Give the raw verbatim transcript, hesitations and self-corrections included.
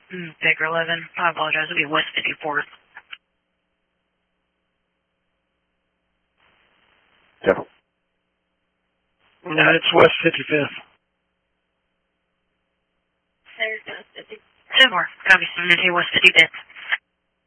Mm, Baker eleven. I apologize. It'll be West fifty-fourth. Yep. No, it's West fifty-fifth. There's West fifty. ten more. Copy. I'm going to say West fifty-fifth.